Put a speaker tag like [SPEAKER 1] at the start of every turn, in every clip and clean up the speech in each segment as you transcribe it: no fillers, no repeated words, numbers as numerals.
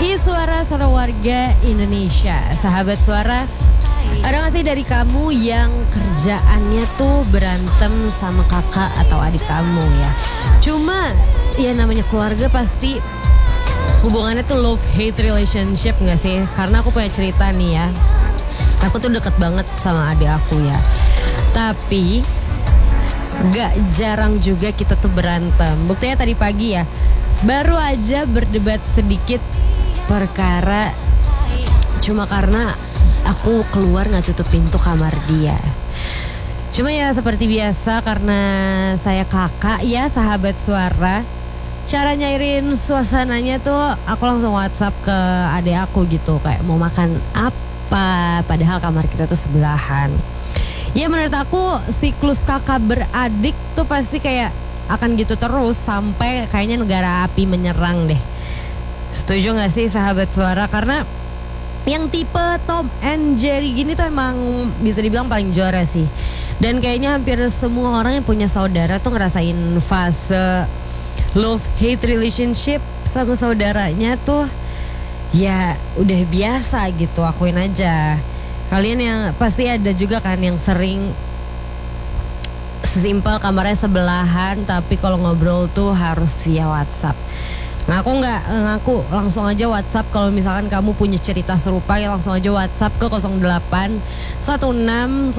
[SPEAKER 1] Suara warga Indonesia. Sahabat suara, ada gak sih dari kamu yang kerjaannya tuh berantem sama kakak atau adik kamu ya? Cuma ya namanya keluarga pasti hubungannya tuh love hate relationship gak sih? Karena aku punya cerita nih ya. Aku tuh deket banget sama adik aku ya. Tapi gak jarang juga kita tuh berantem. Buktinya tadi pagi ya, baru aja berdebat sedikit perkara cuma karena aku keluar gak tutup pintu kamar dia. Cuma ya seperti biasa karena saya kakak ya sahabat suara, cara nyairin suasananya tuh aku langsung WhatsApp ke adik aku gitu, kayak mau makan apa, padahal kamar kita tuh sebelahan. Ya menurut aku siklus kakak beradik tuh pasti kayak akan gitu terus sampai kayaknya negara api menyerang deh. Setuju gak sih sahabat suara? Karena yang tipe Tom and Jerry gini tuh emang bisa dibilang paling juara sih. Dan kayaknya hampir semua orang yang punya saudara tuh ngerasain fase love hate relationship sama saudaranya tuh ya udah biasa gitu, akuin aja. Kalian yang pasti ada juga kan yang sering sesimpel kamarnya sebelahan tapi kalau ngobrol tuh harus via WhatsApp. Ngaku langsung aja WhatsApp kalau misalkan kamu punya cerita serupa, ya langsung aja WhatsApp ke 08 16 114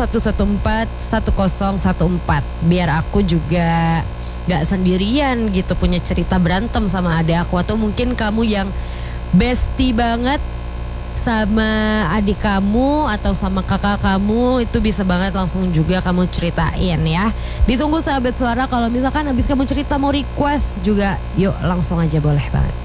[SPEAKER 1] 1014 biar aku juga gak sendirian gitu punya cerita berantem sama adik aku, atau mungkin kamu yang bestie banget sama adik kamu atau sama kakak kamu, itu bisa banget langsung juga kamu ceritain ya. Ditunggu sahabat suara, kalau misalkan habis kamu cerita mau request juga, yuk langsung aja boleh banget.